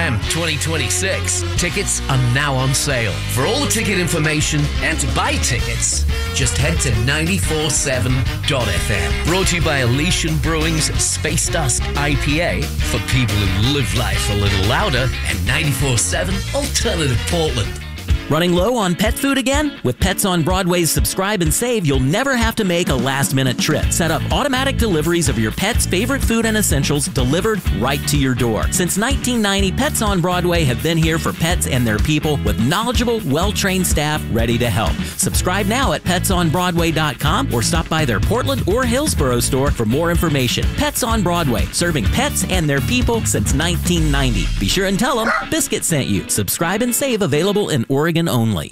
FM 2026. Tickets are now on sale. For all the ticket information and to buy tickets, just head to 947.fm. Brought to you by Elysian Brewing's Space Dust IPA for people who live life a little louder, and 94.7 Alternative Portland. Running low on pet food again? With Pets on Broadway's Subscribe and Save, you'll never have to make a last-minute trip. Set up automatic deliveries of your pet's favorite food and essentials delivered right to your door. Since 1990, Pets on Broadway have been here for pets and their people with knowledgeable, well-trained staff ready to help. Subscribe now at PetsOnBroadway.com or stop by their Portland or Hillsborough store for more information. Pets on Broadway, serving pets and their people since 1990. Be sure and tell them Biscuit sent you. Subscribe and Save available in Oregon only.